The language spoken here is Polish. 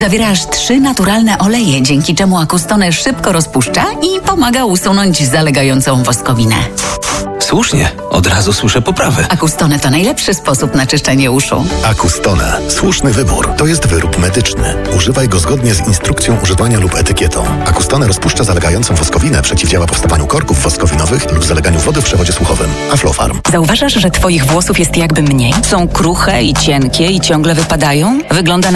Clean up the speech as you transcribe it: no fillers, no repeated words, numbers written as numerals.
Zawiera aż 3 naturalne oleje, dzięki czemu Acustone szybko rozpuszcza i pomaga usunąć zalegającą woskowinę. Słusznie, od razu słyszę poprawę. Acustone to najlepszy sposób na czyszczenie uszu. Acustone. Słuszny wybór. To jest wyrób medyczny. Używaj go zgodnie z instrukcją używania lub etykietą. Acustone rozpuszcza zalegającą woskowinę, przeciwdziała powstawaniu korków woskowinowych lub zaleganiu wody w przewodzie słuchowym. Aflofarm. Zauważasz, że twoich włosów jest jakby mniej? Są kruche i cienkie i ciągle wypadają? Wygląda